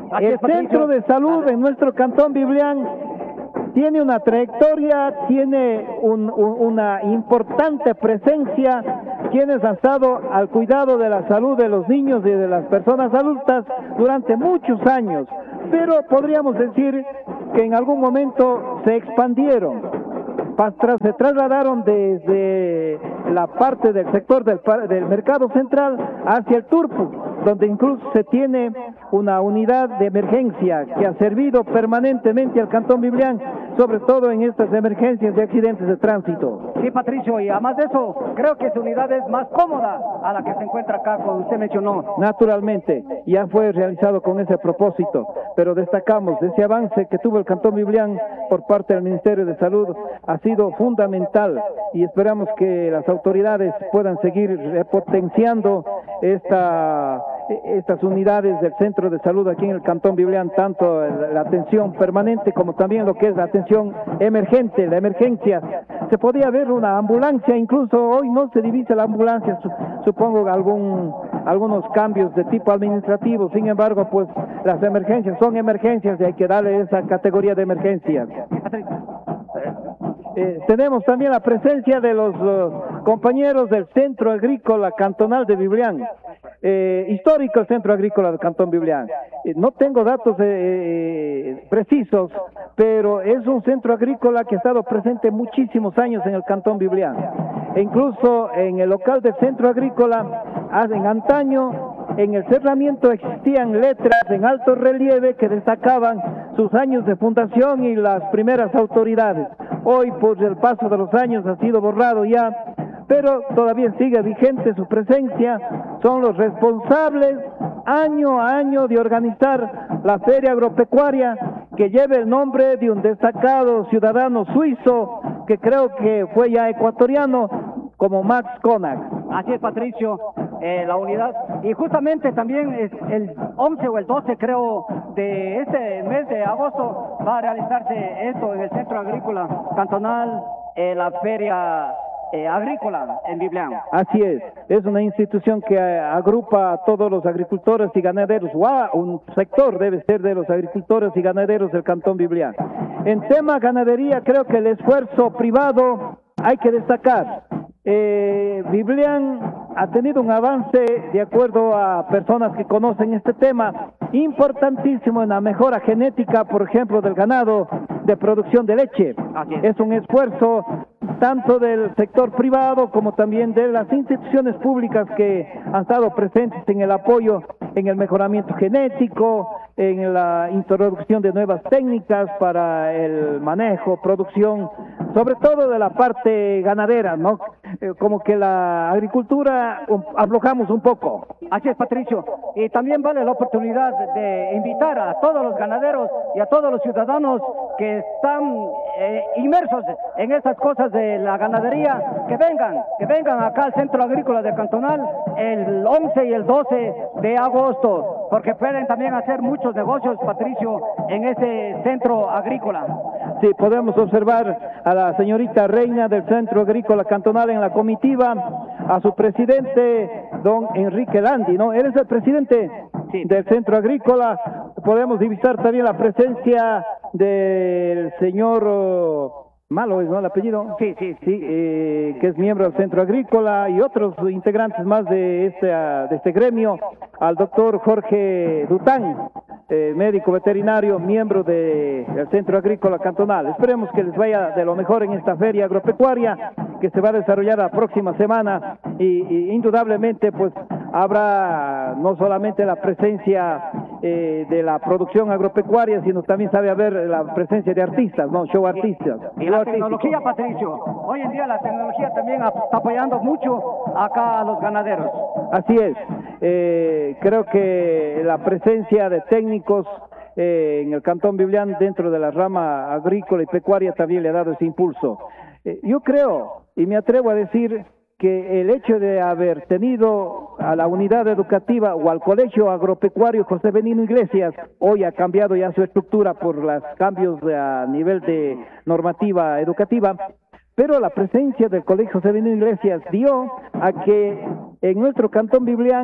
El centro de salud en nuestro Cantón Biblián tiene una trayectoria, tiene una importante presencia, quienes han estado al cuidado de la salud de los niños y de las personas adultas durante muchos años, pero podríamos decir que en algún momento se expandieron. Se trasladaron desde la parte del sector del mercado central hacia el Turpu, donde incluso se tiene una unidad de emergencia que ha servido permanentemente al Cantón Biblián, sobre todo en estas emergencias de accidentes de tránsito. Sí, Patricio, y además de eso, creo que su unidad es más cómoda a la que se encuentra acá, como usted mencionó. Naturalmente, ya fue realizado con ese propósito, pero destacamos ese avance que tuvo el Cantón Biblián por parte del Ministerio de Salud, ha sido fundamental y esperamos que las autoridades puedan seguir potenciando estas unidades del centro de salud aquí en el Cantón Biblián, tanto la atención permanente como también lo que es la atención emergente, la emergencia. Se podía ver una ambulancia, incluso hoy no se divisa la ambulancia, supongo algunos cambios de tipo administrativo, sin embargo, pues las emergencias son emergencias y hay que darle esa categoría de emergencias. Tenemos también la presencia de los compañeros del Centro Agrícola Cantonal de Biblián, histórico el Centro Agrícola del Cantón Biblián. No tengo datos precisos, pero es un centro agrícola que ha estado presente muchísimos años en el Cantón Biblián. E incluso en el local del Centro Agrícola, en antaño, en el cerramiento existían letras en alto relieve que destacaban sus años de fundación y las primeras autoridades. Hoy, por el paso de los años, ha sido borrado ya, pero todavía sigue vigente su presencia. Son los responsables año a año de organizar la feria agropecuaria que lleva el nombre de un destacado ciudadano suizo que creo que fue ya ecuatoriano, como Max Konak. Así es, Patricio, la unidad, y justamente también es el 11 o el 12, creo, de este mes de agosto va a realizarse esto en el Centro Agrícola Cantonal, la feria agrícola en Biblián. Así es una institución que agrupa a todos los agricultores y ganaderos, un sector debe ser de los agricultores y ganaderos del Cantón Biblián. En tema ganadería, creo que el esfuerzo privado hay que destacar. Biblián ha tenido un avance, de acuerdo a personas que conocen este tema, importantísimo en la mejora genética, por ejemplo, del ganado de producción de leche. Es un esfuerzo tanto del sector privado como también de las instituciones públicas que han estado presentes en el apoyo, en el mejoramiento genético, en la introducción de nuevas técnicas para el manejo, producción, sobre todo de la parte ganadera, ¿no? Como que la agricultura aflojamos un poco. Así es, Patricio, y también vale la oportunidad de invitar a todos los ganaderos y a todos los ciudadanos que están inmersos en estas cosas de la ganadería, que vengan acá al Centro Agrícola de Cantonal el 11 y el 12 de agosto, porque pueden también hacer muchos negocios, Patricio, en ese centro agrícola. Sí, podemos observar a la señorita Reina del Centro Agrícola Cantonal en la comitiva, a su presidente, don Enrique Landi, ¿no? Él es el presidente del Centro Agrícola. Podemos divisar también la presencia del señor Malo, ¿no? El apellido. Sí, que es miembro del Centro Agrícola, y otros integrantes más de este gremio, al doctor Jorge Dután, médico veterinario, miembro del Centro Agrícola Cantonal. Esperemos que les vaya de lo mejor en esta feria agropecuaria que se va a desarrollar la próxima semana, y indudablemente pues habrá no solamente la presencia de la producción agropecuaria, sino también sabe haber la presencia de artistas, ¿no? Show artistas. Y la tecnología, Patricio, hoy en día la tecnología también está apoyando mucho acá a los ganaderos. Así es, creo que la presencia de técnicos en el Cantón Biblián dentro de la rama agrícola y pecuaria también le ha dado ese impulso. Yo creo, y me atrevo a decir, que el hecho de haber tenido a la unidad educativa o al Colegio Agropecuario José Benigno Iglesias, hoy ha cambiado ya su estructura por los cambios a nivel de normativa educativa, pero la presencia del Colegio José Benigno Iglesias dio a que en nuestro Cantón Biblián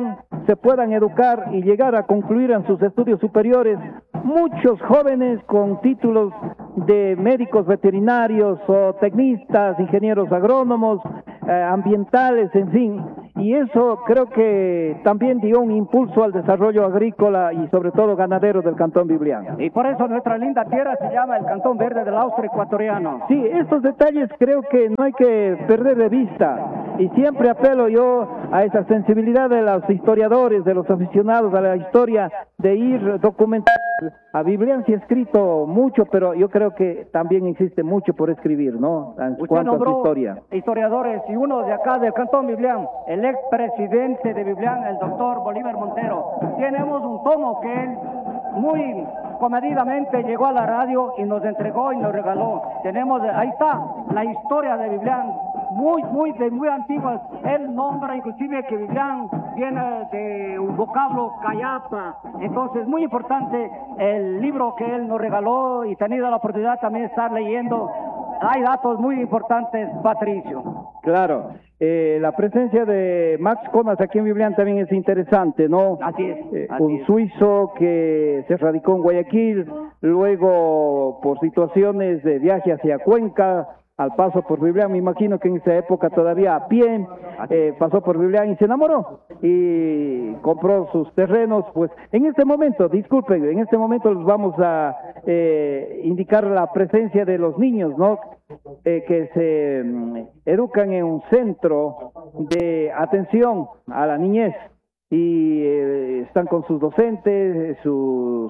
se puedan educar y llegar a concluir en sus estudios superiores muchos jóvenes con títulos de médicos veterinarios o tecnistas, ingenieros agrónomos, ambientales, en fin. Y eso creo que también dio un impulso al desarrollo agrícola y sobre todo ganadero del Cantón Biblián. Y por eso nuestra linda tierra se llama el Cantón Verde del Austro Ecuatoriano. Sí, estos detalles creo que no hay que perder de vista. Y siempre apelo yo a esa sensibilidad de los historiadores, de los aficionados a la historia, de ir documentando. A Biblián se ha escrito mucho, pero yo creo que también existe mucho por escribir, ¿no? En cuanto a su historia. Historiadores, y uno de acá del Cantón Biblián, el expresidente de Biblián, el doctor Bolívar Montero. Tenemos un tomo que él muy comedidamente llegó a la radio y nos entregó y nos regaló. Tenemos, ahí está, la historia de Biblián, muy antigua. Él nombra inclusive que Biblián viene de un vocablo cayapa. Entonces, muy importante el libro que él nos regaló y tenido la oportunidad también de estar leyendo. Hay datos muy importantes, Patricio. Claro, la presencia de Max Comas aquí en Biblián también es interesante, ¿no? Así es. Un suizo que se radicó en Guayaquil, luego por situaciones de viaje hacia Cuenca, al paso por Biblián, me imagino que en esa época todavía a pie, pasó por Biblián y se enamoró y compró sus terrenos. Pues en este momento, disculpen, en este momento les vamos a indicar la presencia de los niños, ¿no? Que se educan en un centro de atención a la niñez y están con sus docentes, sus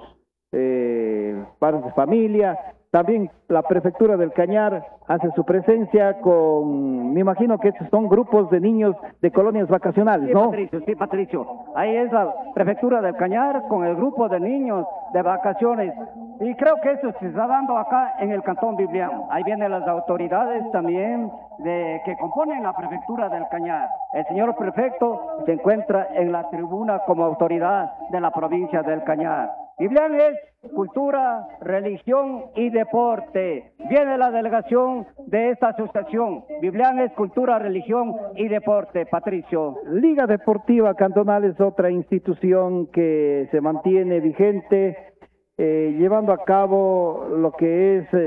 padres de familia. También la prefectura del Cañar hace su presencia con, me imagino que estos son grupos de niños de colonias vacacionales, ¿no? Sí, Patricio. Ahí es la prefectura del Cañar con el grupo de niños de vacaciones. Y creo que eso se está dando acá en el Cantón Biblián. Ahí vienen las autoridades también que componen la prefectura del Cañar. El señor prefecto se encuentra en la tribuna como autoridad de la provincia del Cañar. Biblián es cultura, religión y deporte. Viene la delegación de esta asociación. Biblián es cultura, religión y deporte, Patricio. Liga Deportiva Cantonal es otra institución que se mantiene vigente, llevando a cabo lo que es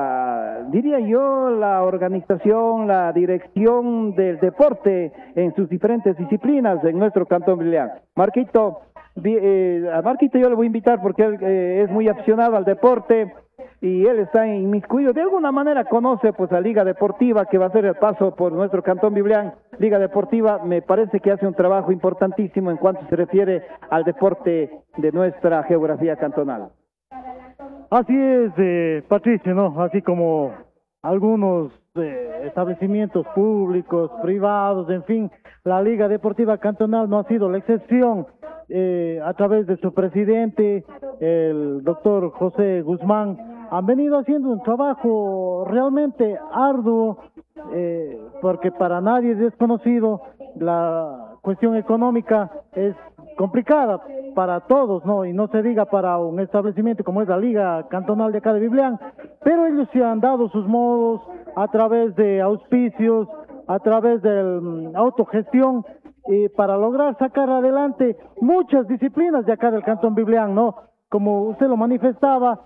diría yo, la organización, la dirección del deporte en sus diferentes disciplinas en nuestro Cantón Biblián. Marquito, a Marquito yo le voy a invitar porque él es muy aficionado al deporte y él está inmiscuido. De alguna manera conoce pues la Liga Deportiva que va a hacer el paso por nuestro Cantón Biblián. Liga Deportiva me parece que hace un trabajo importantísimo en cuanto se refiere al deporte de nuestra geografía cantonal. Así es, Patricio, ¿no? Así como algunos establecimientos públicos, privados, en fin, la Liga Deportiva Cantonal no ha sido la excepción. A través de su presidente, el doctor José Guzmán, han venido haciendo un trabajo realmente arduo, porque para nadie es desconocido, la cuestión económica es complicada para todos, ¿no? Y no se diga para un establecimiento como es la Liga Cantonal de acá de Biblián, pero ellos se han dado sus modos a través de auspicios, a través de autogestión, para lograr sacar adelante muchas disciplinas de acá del Cantón Biblián, ¿no? Como usted lo manifestaba,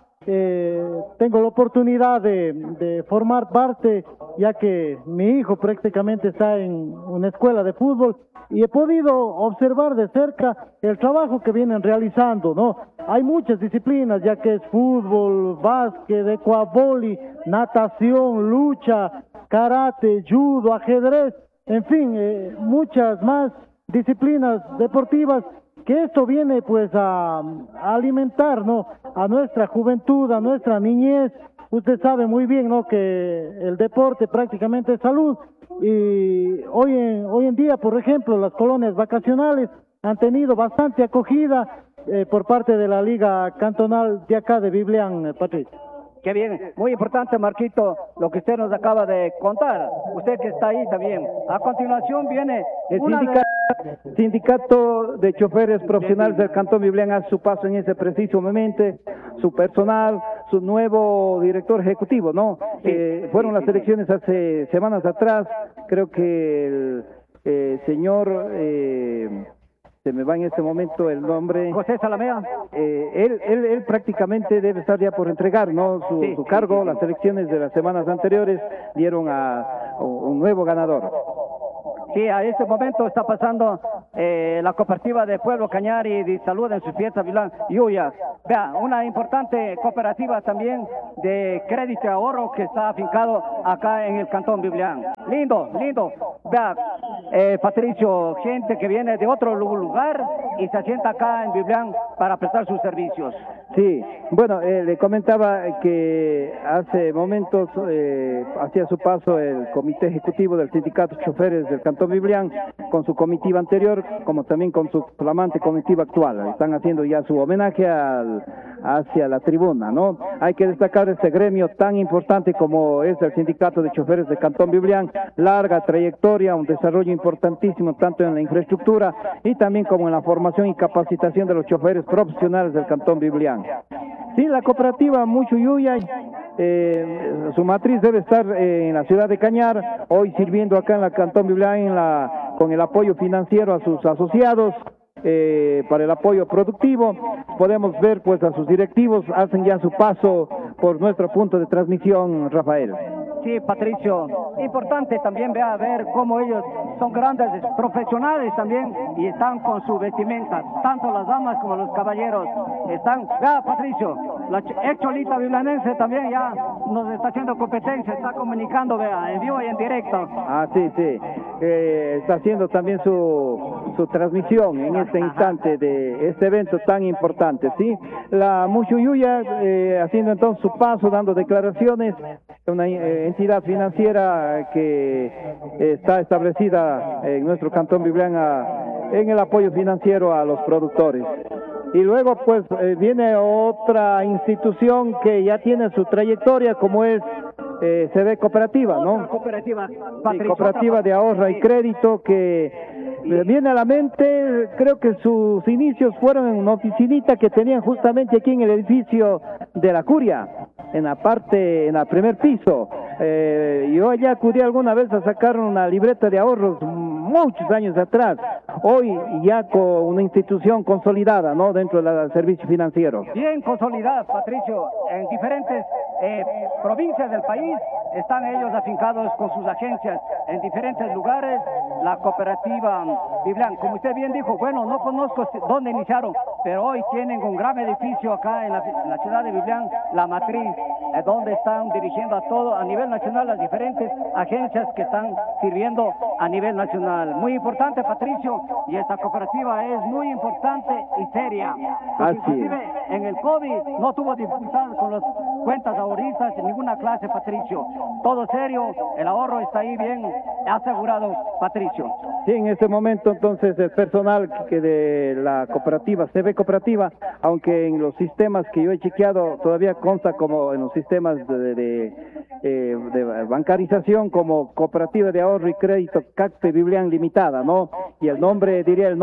tengo la oportunidad de formar parte, ya que mi hijo prácticamente está en una escuela de fútbol y he podido observar de cerca el trabajo que vienen realizando, ¿no? Hay muchas disciplinas, ya que es fútbol, básquet, ecuavoli, natación, lucha, karate, judo, ajedrez, en fin, muchas más disciplinas deportivas, que esto viene pues a alimentar, ¿no?, a nuestra juventud, a nuestra niñez. Usted sabe muy bien, ¿no?, que el deporte prácticamente es salud, y hoy en día, por ejemplo, las colonias vacacionales han tenido bastante acogida por parte de la Liga Cantonal de acá de Biblián, Patricio. Qué bien, muy importante, Marquito, lo que usted nos acaba de contar, usted que está ahí también. A continuación viene el sindicato de choferes profesionales del Cantón Biblián hace su paso en ese preciso momento, su personal, su nuevo director ejecutivo, ¿no? Fueron las elecciones hace semanas atrás, creo que el señor se me va en este momento el nombre. José Salamea. Él prácticamente debe estar ya por entregar, ¿no? Su cargo. Las elecciones de las semanas anteriores dieron a un nuevo ganador. Sí, a este momento está pasando la cooperativa de Pueblo Cañari de Salud en su fiesta Vilán Yuya. Vea, una importante cooperativa también de crédito y ahorro que está afincado acá en el Cantón Biblián. Lindo, lindo. Vea, Patricio, gente que viene de otro lugar y se asienta acá en Biblián para prestar sus servicios. Sí, bueno, le comentaba que hace momentos hacía su paso el comité ejecutivo del sindicato de choferes del Cantón Biblián con su comitiva anterior, como también con su flamante comitiva actual. Están haciendo ya su homenaje hacia la tribuna, ¿no? Hay que destacar este gremio tan importante como es el sindicato de choferes del Cantón Biblián, larga trayectoria, un desarrollo importantísimo tanto en la infraestructura y también como en la formación y capacitación de los choferes profesionales del Cantón Biblián. Sí, la cooperativa Muchuyuya, su matriz debe estar en la ciudad de Cañar, hoy sirviendo acá en la Cantón Biblián con el apoyo financiero a sus asociados, para el apoyo productivo. Podemos ver pues a sus directivos, hacen ya su paso por nuestro punto de transmisión, Rafael. Sí, Patricio, importante también ver cómo ellos son grandes profesionales también y están con su vestimenta, tanto las damas como los caballeros están. Vea, Patricio, la ex Cholita Biblanense también ya nos está haciendo competencia, está comunicando, vea, en vivo y en directo. Ah, sí, está haciendo también su transmisión en este instante de este evento tan importante, ¿sí? La Muchuyuya haciendo entonces su paso, dando declaraciones, una entidad financiera que está establecida en nuestro Cantón Biblián en el apoyo financiero a los productores. Y luego pues viene otra institución que ya tiene su trayectoria, como es CB Cooperativa, ¿no? Cooperativa, sí, cooperativa de ahorro y crédito que viene a la mente. Creo que sus inicios fueron en una oficinita que tenían justamente aquí en el edificio de la Curia, en el primer piso. Yo allá acudí alguna vez a sacar una libreta de ahorros muchos años atrás. Hoy ya con una institución consolidada, ¿no? Dentro del servicio financiero. Bien consolidada, Patricio, en diferentes provincias del país están ellos afincados con sus agencias en diferentes lugares. La cooperativa Biblián, como usted bien dijo, bueno, no conozco dónde iniciaron, pero hoy tienen un gran edificio acá en la ciudad de Biblián, la matriz, donde están dirigiendo a nivel nacional las diferentes agencias que están sirviendo a nivel nacional. Muy importante, Patricio, y esta cooperativa es muy importante y seria. Así inclusive en el COVID no tuvo dificultades con las cuentas ahorristas en ninguna clase, Patricio. Todo serio, el ahorro está ahí bien asegurado, Patricio. Sí, en este momento entonces el personal que de la cooperativa, CB Cooperativa, aunque en los sistemas que yo he chequeado todavía consta como en los sistemas de bancarización como Cooperativa de Ahorro y Crédito CACPE Biblián Limitada, ¿no? Y el nombre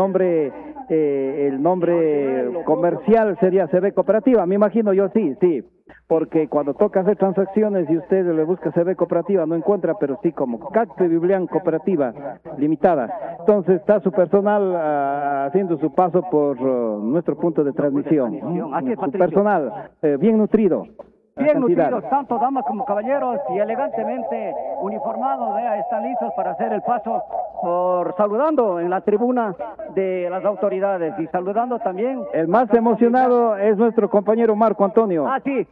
comercial sería CB Cooperativa, me imagino yo, sí, porque cuando toca hacer transacciones y usted le busca CB Cooperativa no encuentra, pero sí como CACPE Biblián Cooperativa Limitada. Entonces está su personal haciendo su paso por nuestro punto de transmisión. Su personal bien nutrido. Bien nutridos, tanto damas como caballeros, y elegantemente uniformados, están listos para hacer el paso saludando en la tribuna de las autoridades y saludando también. El más emocionado es nuestro compañero Marco Antonio. Ah, sí.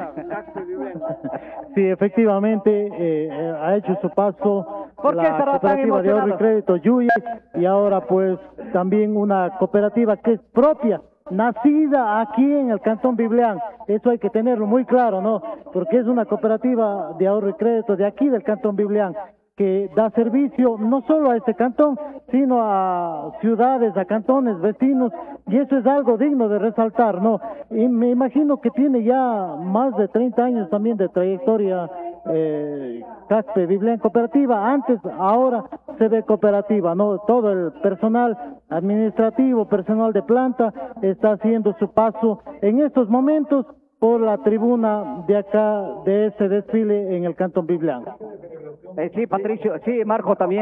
Sí, efectivamente, ha hecho su paso la cooperativa de ahorro y crédito Yuya, y ahora pues también una cooperativa que es propia, nacida aquí en el Cantón Biblián. Eso hay que tenerlo muy claro, ¿no? Porque es una cooperativa de ahorro y crédito de aquí del Cantón Biblián, que da servicio no solo a este cantón, sino a ciudades, a cantones vecinos, y eso es algo digno de resaltar, ¿no? Y me imagino que tiene ya más de 30 años también de trayectoria CACPE Biblián Cooperativa, antes, ahora CB Cooperativa, ¿no? Todo el personal administrativo, personal de planta, está haciendo su paso en estos momentos por la tribuna de acá, de ese desfile en el Cantón Biblián. Sí, Patricio, sí, Marco, también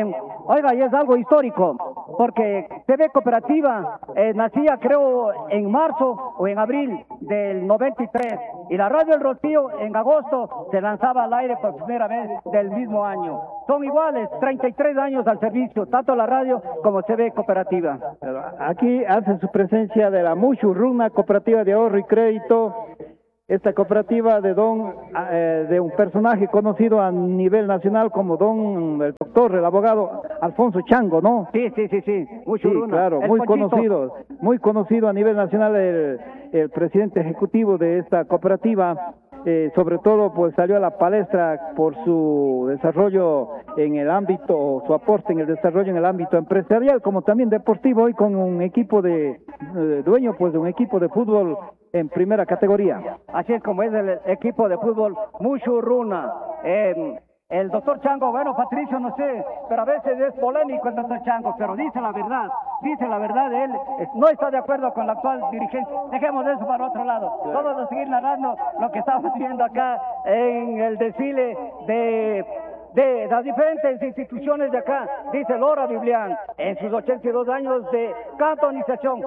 Oiga, y es algo histórico, porque TV Cooperativa nacía creo en marzo o en abril del 93, y la Radio El Rocío en agosto se lanzaba al aire por primera vez del mismo año. Son iguales, 33 años al servicio, tanto la radio como TV Cooperativa. Aquí hace su presencia de la Mushuruna, Cooperativa de Ahorro y Crédito. Esta cooperativa de de un personaje conocido a nivel nacional como el doctor, el abogado Alfonso Chango, ¿no? Sí. Sí, claro, muy conocido a nivel nacional el presidente ejecutivo de esta cooperativa. Sobre todo pues salió a la palestra por su desarrollo en el ámbito, su aporte en el desarrollo en el ámbito empresarial, como también deportivo, hoy con un equipo dueño pues de un equipo de fútbol en primera categoría. Así es como es el equipo de fútbol Mushuruna. El doctor Chango, bueno, Patricio, no sé, pero a veces es polémico el doctor Chango, pero dice la verdad, él no está de acuerdo con la actual dirigencia. Dejemos eso para otro lado. Vamos a seguir narrando lo que estamos viendo acá en el desfile de las diferentes instituciones de acá, dice Lora Biblián, en sus 82 años de cantonización.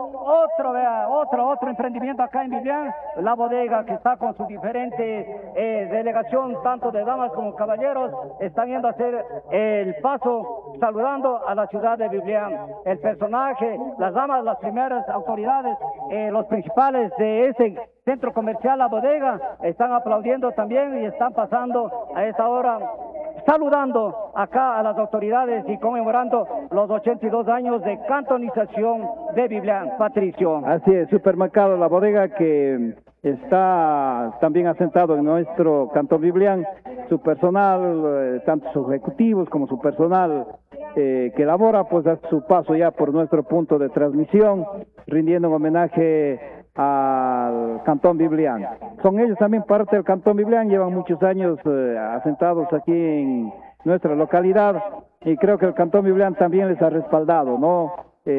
Otro emprendimiento acá en Biblián, la bodega que está con su diferente delegación, tanto de damas como caballeros, están yendo a hacer el paso, saludando a la ciudad de Biblián. El personaje, las damas, las primeras autoridades, los principales de ese centro comercial, la bodega, están aplaudiendo también y están pasando a esta hora, saludando acá a las autoridades y conmemorando los 82 años de cantonización de Biblián. Patricio. Así es, Supermercado La Bodega, que está también asentado en nuestro Cantón Biblián, su personal, tanto sus ejecutivos como su personal que labora, pues a su paso ya por nuestro punto de transmisión, rindiendo un homenaje al Cantón Biblián. Son ellos también parte del Cantón Biblián, llevan muchos años asentados aquí en nuestra localidad, y creo que el Cantón Biblián también les ha respaldado, ¿no?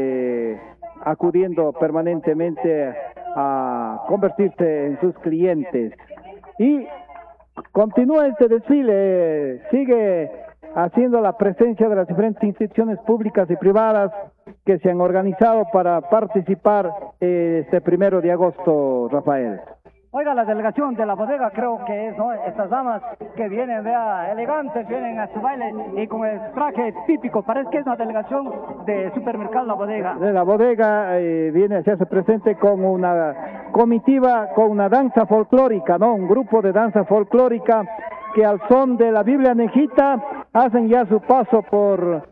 Acudiendo permanentemente a convertirse en sus clientes. Y continúa este desfile, sigue haciendo la presencia de las diferentes instituciones públicas y privadas que se han organizado para participar este 1 de agosto, Rafael. Oiga, la delegación de la bodega creo que es, ¿no? Estas damas que vienen, vea, elegantes, vienen a su baile y con el traje típico, parece que es una delegación de Supermercado La Bodega. De la bodega se hace presente con una comitiva, con una danza folclórica, ¿no? Un grupo de danza folclórica que al son de la Biblia Nejita hacen ya su paso por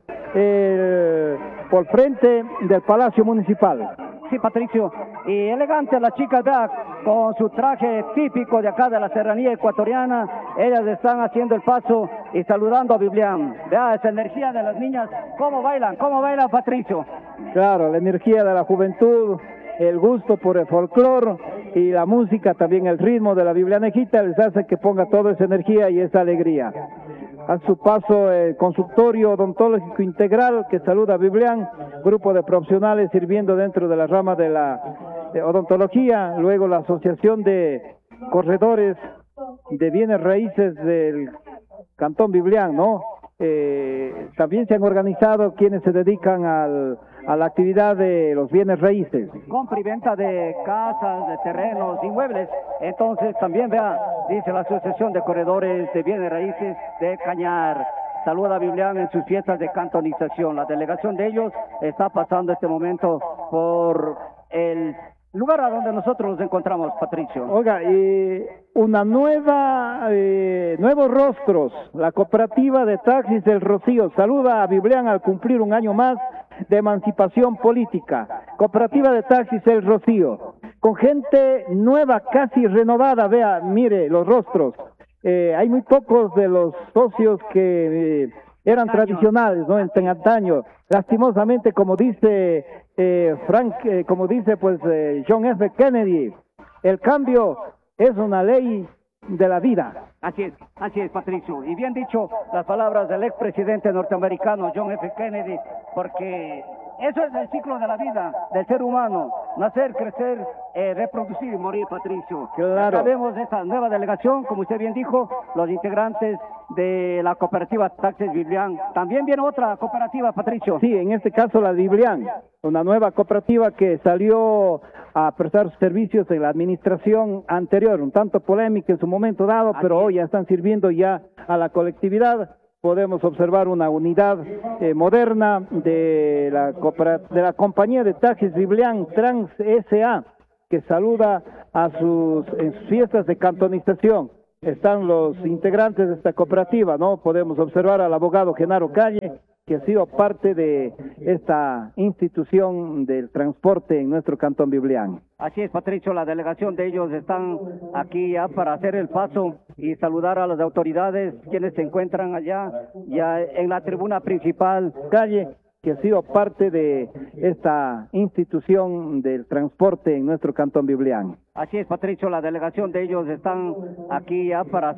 frente del Palacio Municipal. Sí, Patricio, y elegante la chica, vea, con su traje típico de acá de la serranía ecuatoriana, ellas están haciendo el paso y saludando a Biblián. Vea esa energía de las niñas, cómo bailan, Patricio. Claro, la energía de la juventud, el gusto por el folclor y la música, también el ritmo de la Biblia Nejita les hace que ponga toda esa energía y esa alegría. A su paso el consultorio odontológico integral que saluda a Biblián, grupo de profesionales sirviendo dentro de la rama de la odontología, luego la asociación de corredores de bienes raíces del Cantón Biblián, ¿no? También se han organizado quienes se dedican a la actividad de los bienes raíces. Compra y venta de casas, de terrenos, inmuebles. Entonces también, vea, dice la Asociación de Corredores de Bienes Raíces de Cañar. Saluda a Biblián en sus fiestas de cantonización. La delegación de ellos está pasando este momento por el lugar a donde nosotros nos encontramos, Patricio. Oiga, nuevos rostros. La cooperativa de taxis El Rocío saluda a Biblián al cumplir un año más de emancipación política. Cooperativa de taxis El Rocío, con gente nueva, casi renovada. Vea, mire los rostros. Hay muy pocos de los socios que eran tradicionales, ¿no? En antaño. Lastimosamente, como dice John F. Kennedy, el cambio es una ley de la vida. Así es, Patricio. Y bien dicho las palabras del expresidente norteamericano John F. Kennedy, porque eso es el ciclo de la vida del ser humano. nacer, crecer, reproducir y morir, Patricio. Claro. Sabemos de esta nueva delegación, como usted bien dijo, los integrantes de la cooperativa Taxis Biblián. También viene otra cooperativa, Patricio. Sí, en este caso la Biblián, una nueva cooperativa que salió a prestar servicios en la administración anterior, un tanto polémica en su momento dado, pero hoy ya están sirviendo ya a la colectividad. Podemos observar una unidad moderna de la compañía de taxis Biblián Trans S.A., que saluda en sus fiestas de cantonización. Están los integrantes de esta cooperativa, ¿no? Podemos observar al abogado Genaro Calle, que ha sido parte de esta institución del transporte en nuestro Cantón Biblián. Así es, Patricio, la delegación de ellos están aquí ya para hacer el paso y saludar a las autoridades quienes se encuentran allá ya en la tribuna principal. Calle, que ha sido parte de esta institución del transporte en nuestro Cantón Biblián. Así es, Patricio, la delegación de ellos están aquí ya para hacer